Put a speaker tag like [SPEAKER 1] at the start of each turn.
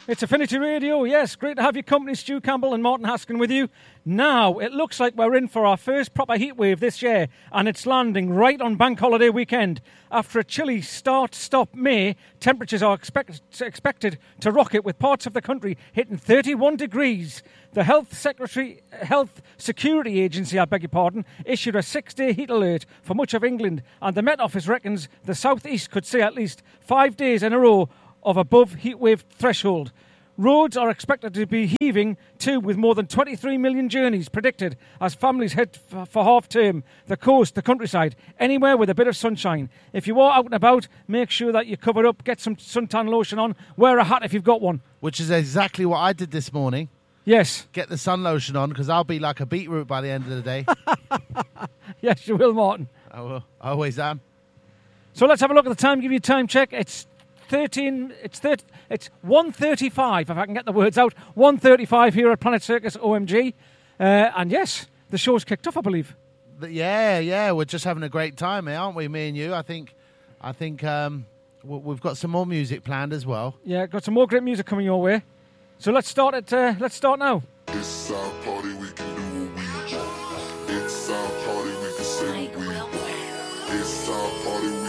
[SPEAKER 1] It's Affinity Radio, yes. Great to have your company, Stu Campbell and Martin Haskin with you. Now, it looks like we're in for our first proper heatwave this year, and it's landing right on Bank Holiday weekend. After a chilly start-stop May, temperatures are expected to rocket, with parts of the country hitting 31 degrees. The Health Security Agency, issued a 6-day heat alert for much of England, and the Met Office reckons the southeast could see at least 5 days in a row of above heatwave threshold. Roads are expected to be heaving too, with more than 23 million journeys predicted as families head for half-term. The coast, the countryside, anywhere with a bit of sunshine. If you are out and about, make sure that you cover up, get some suntan lotion on, wear a hat if you've got one.
[SPEAKER 2] Which is exactly what I did this morning.
[SPEAKER 1] Yes.
[SPEAKER 2] Get the sun lotion on, because I'll be like a beetroot by the end of the day.
[SPEAKER 1] Yes, you will, Martin.
[SPEAKER 2] I will. I always am.
[SPEAKER 1] So let's have a look at the time, give you a time check. It's 1:35, if I can get the words out. 1:35 here at Planet Circus OMG. And yes, the show's kicked off, I believe.
[SPEAKER 2] Yeah, we're just having a great time here, aren't we, me and you? I think we've got some more music planned as well.
[SPEAKER 1] Yeah, got some more great music coming your way. So let's start now.
[SPEAKER 3] It's our party, we can do what we want. It's our party, we can say what we want. It's our party, we